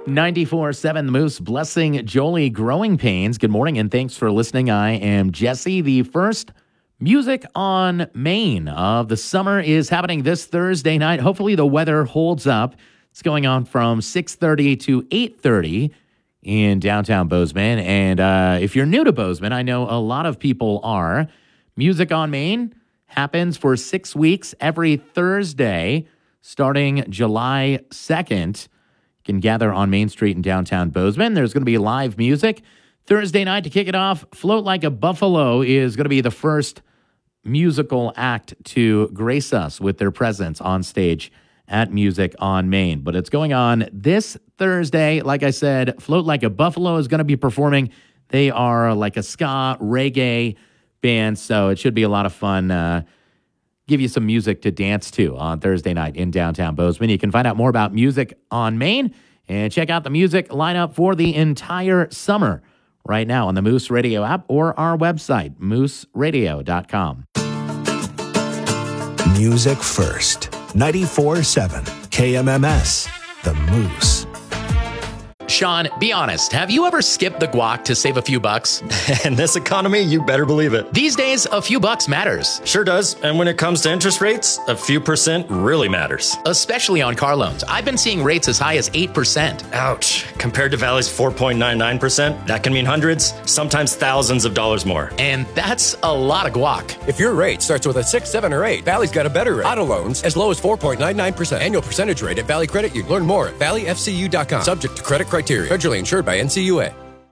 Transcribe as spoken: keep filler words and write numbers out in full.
ninety-four point seven The Moose, blessing Jolie Growing Pains. Good morning and thanks for listening. I am Jesse. The first Music on Main of the summer is happening this Thursday night. Hopefully the weather holds up. It's going on from six thirty to eight thirty in downtown Bozeman. And uh, if you're new to Bozeman, I know a lot of people are. Music on Main happens for six weeks every Thursday starting July second. You can gather on Main Street in downtown Bozeman. There's going to be live music. Thursday night to kick it off, Float Like a Buffalo is going to be the first musical act to grace us with their presence on stage at Music on Main. But it's going on this Thursday. Like I said, Float Like a Buffalo is going to be performing. They are like a ska reggae band, so it should be a lot of fun. Uh, give you some music to dance to on Thursday night in downtown Bozeman. You can find out more about Music on Main and check out the music lineup for the entire summer right now on the Moose Radio app or our website, moose radio dot com. Music first. ninety-four point seven K M M S, The Moose. Sean, be honest. Have you ever skipped the guac to save a few bucks? In this economy, you better believe it. These days, a few bucks matters. Sure does. And when it comes to interest rates, a few percent really matters. Especially on car loans. I've been seeing rates as high as eight percent. Ouch. Compared to Valley's four point nine nine percent, that can mean hundreds, sometimes thousands of dollars more. And that's a lot of guac. If your rate starts with a six, seven, or eight, Valley's got a better rate. Auto loans as low as four point nine nine percent. Annual percentage rate at Valley Credit Union. Learn more at valley f c u dot com. Subject to credit criteria. Federally insured by N C U A.